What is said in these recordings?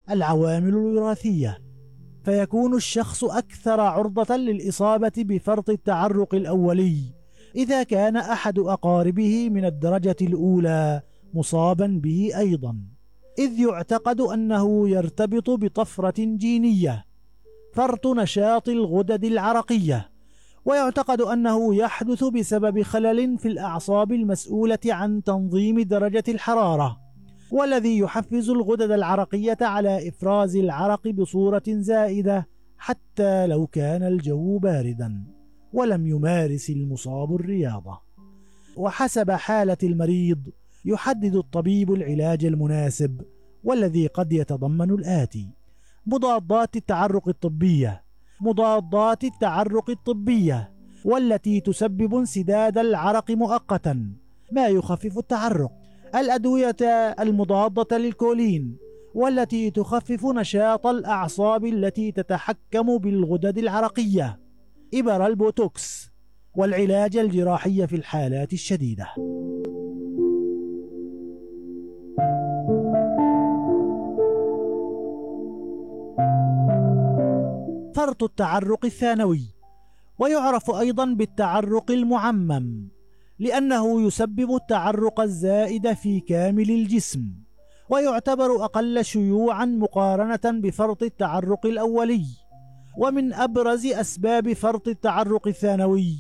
العوامل الوراثية، فيكون الشخص أكثر عرضة للإصابة بفرط التعرق الأولي إذا كان أحد أقاربه من الدرجة الأولى مصابا به أيضا، إذ يعتقد أنه يرتبط بطفرة جينية، فرط نشاط الغدد العرقية، ويعتقد أنه يحدث بسبب خلل في الأعصاب المسؤولة عن تنظيم درجة الحرارة، والذي يحفز الغدد العرقية على إفراز العرق بصورة زائدة حتى لو كان الجو باردا ولم يمارس المصاب الرياضة. وحسب حالة المريض يحدد الطبيب العلاج المناسب، والذي قد يتضمن الآتي: مضادات التعرق الطبية والتي تسبب انسداد العرق مؤقتا ما يخفف التعرق، الأدوية المضادة للكولين والتي تخفف نشاط الأعصاب التي تتحكم بالغدد العرقية، إبر البوتوكس، والعلاج الجراحي في الحالات الشديدة. فرط التعرق الثانوي، ويعرف أيضا بالتعرق المعمم، لأنه يسبب التعرق الزائد في كامل الجسم، ويعتبر أقل شيوعا مقارنة بفرط التعرق الأولي. ومن أبرز أسباب فرط التعرق الثانوي: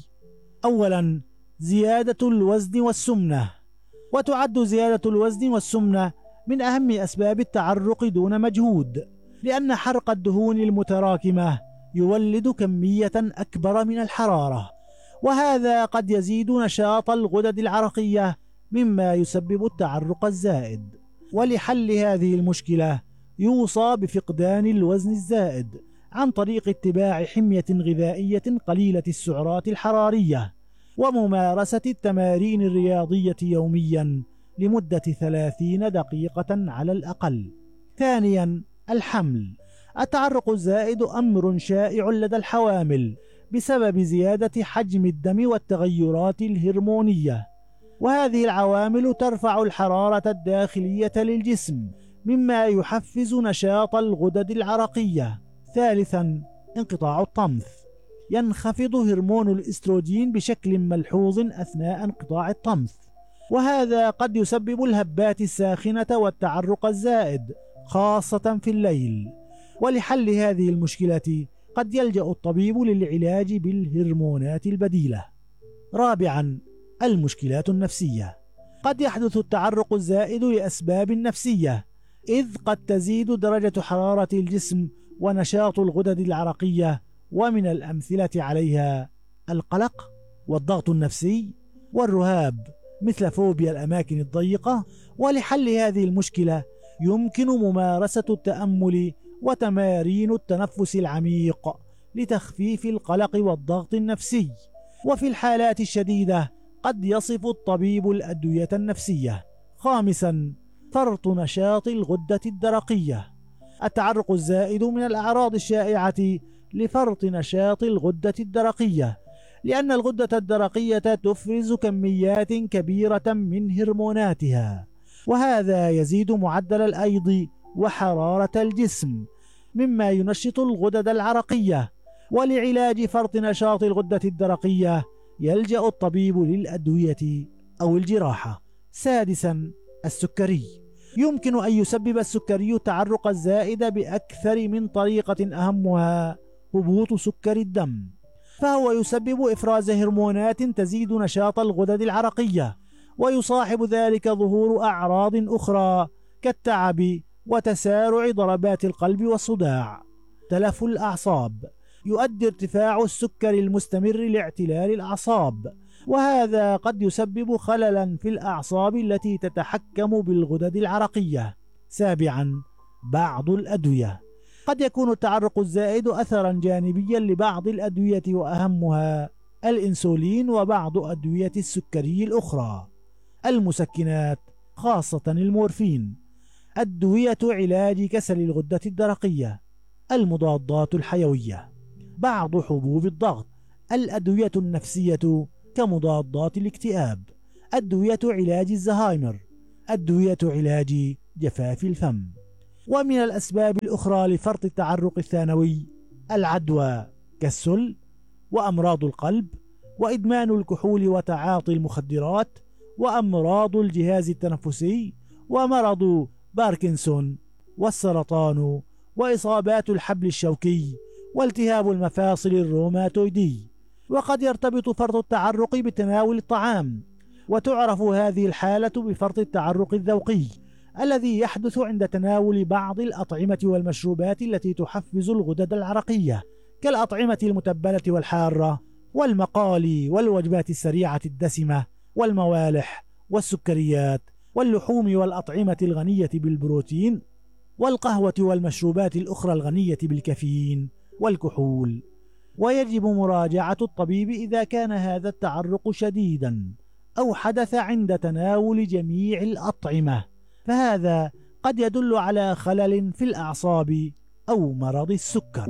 أولا، زيادة الوزن والسمنة، وتعد زيادة الوزن والسمنة من أهم أسباب التعرق دون مجهود، لأن حرق الدهون المتراكمة يولد كمية أكبر من الحرارة، وهذا قد يزيد نشاط الغدد العرقية مما يسبب التعرق الزائد. ولحل هذه المشكلة يوصى بفقدان الوزن الزائد عن طريق اتباع حمية غذائية قليلة السعرات الحرارية، وممارسة التمارين الرياضية يوميا لمدة 30 دقيقة على الأقل. ثانيا، الحمل. التعرق الزائد أمر شائع لدى الحوامل بسبب زيادة حجم الدم والتغيرات الهرمونية، وهذه العوامل ترفع الحرارة الداخلية للجسم مما يحفز نشاط الغدد العرقية. ثالثا، انقطاع الطمث. ينخفض هرمون الإستروجين بشكل ملحوظ أثناء انقطاع الطمث، وهذا قد يسبب الهبات الساخنة والتعرق الزائد خاصة في الليل. ولحل هذه المشكلة قد يلجأ الطبيب للعلاج بالهرمونات البديلة. رابعا، المشكلات النفسية. قد يحدث التعرق الزائد لأسباب نفسية، إذ قد تزيد درجة حرارة الجسم ونشاط الغدد العرقية، ومن الأمثلة عليها القلق والضغط النفسي والرهاب مثل فوبيا الأماكن الضيقة. ولحل هذه المشكلة يمكن ممارسة التأمل وتمارين التنفس العميق لتخفيف القلق والضغط النفسي. وفي الحالات الشديدة قد يصف الطبيب الأدوية النفسية. خامسا، فرط نشاط الغدة الدرقية. التعرق الزائد من الأعراض الشائعة لفرط نشاط الغدة الدرقية، لأن الغدة الدرقية تفرز كميات كبيرة من هرموناتها، وهذا يزيد معدل الأيض وحرارة الجسم مما ينشط الغدد العرقية. ولعلاج فرط نشاط الغدة الدرقية يلجأ الطبيب للأدوية أو الجراحة. سادسا، السكري. يمكن أن يسبب السكري التعرق الزائد بأكثر من طريقة، أهمها هبوط سكر الدم، فهو يسبب إفراز هرمونات تزيد نشاط الغدد العرقية، ويصاحب ذلك ظهور أعراض أخرى كالتعب وتسارع ضربات القلب والصداع. تلف الأعصاب. يؤدي ارتفاع السكر المستمر لاعتلال الأعصاب، وهذا قد يسبب خللا في الأعصاب التي تتحكم بالغدد العرقية. سابعا، بعض الأدوية. قد يكون التعرق الزائد أثرا جانبيا لبعض الأدوية، وأهمها الإنسولين وبعض أدوية السكري الأخرى، المسكنات خاصة المورفين، أدوية علاج كسل الغدة الدرقية، المضادات الحيوية، بعض حبوب الضغط، الأدوية النفسية كمضادات الاكتئاب، أدوية علاج الزهايمر، أدوية علاج جفاف الفم. ومن الأسباب الأخرى لفرط التعرق الثانوي العدوى كالسل وأمراض القلب وإدمان الكحول وتعاطي المخدرات وأمراض الجهاز التنفسي ومرض باركنسون والسرطان وإصابات الحبل الشوكي والتهاب المفاصل الروماتويدي. وقد يرتبط فرط التعرق بتناول الطعام، وتعرف هذه الحالة بفرط التعرق الذوقي الذي يحدث عند تناول بعض الأطعمة والمشروبات التي تحفز الغدد العرقية كالأطعمة المتبلة والحارة والمقالي والوجبات السريعة الدسمة والموالح والسكريات واللحوم والأطعمة الغنية بالبروتين والقهوة والمشروبات الأخرى الغنية بالكافيين والكحول. ويجب مراجعة الطبيب إذا كان هذا التعرق شديدا أو حدث عند تناول جميع الأطعمة، فهذا قد يدل على خلل في الأعصاب أو مرض السكر.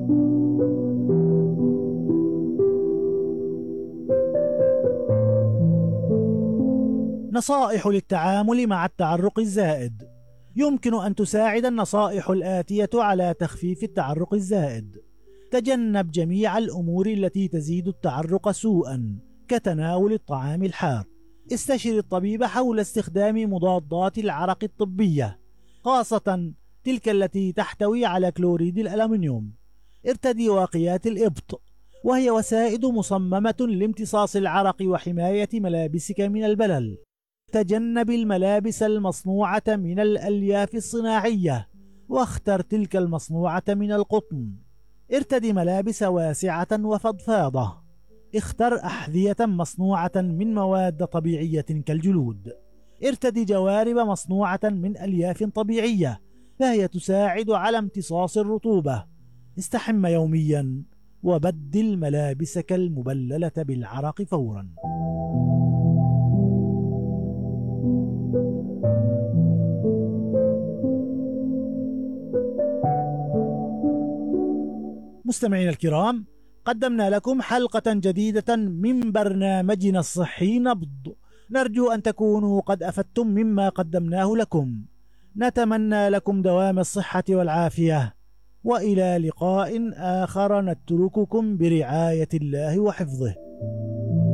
نصائح للتعامل مع التعرق الزائد. يمكن أن تساعد النصائح الآتية على تخفيف التعرق الزائد: تجنب جميع الأمور التي تزيد التعرق سوءا كتناول الطعام الحار. استشر الطبيب حول استخدام مضادات العرق الطبية، خاصة تلك التي تحتوي على كلوريد الألمنيوم. ارتدي واقيات الإبط، وهي وسائد مصممة لامتصاص العرق وحماية ملابسك من البلل. تجنب الملابس المصنوعة من الألياف الصناعية، واختر تلك المصنوعة من القطن. ارتدي ملابس واسعة وفضفاضة. اختر أحذية مصنوعة من مواد طبيعية كالجلود. ارتدي جوارب مصنوعة من ألياف طبيعية، فهي تساعد على امتصاص الرطوبة. استحم يوميا، وبدل ملابسك المبللة بالعرق فورا. مستمعينا الكرام، قدمنا لكم حلقة جديدة من برنامجنا الصحي نبض. نرجو أن تكونوا قد أفدتم مما قدمناه لكم. نتمنى لكم دوام الصحة والعافية، وإلى لقاء آخر نترككم برعاية الله وحفظه.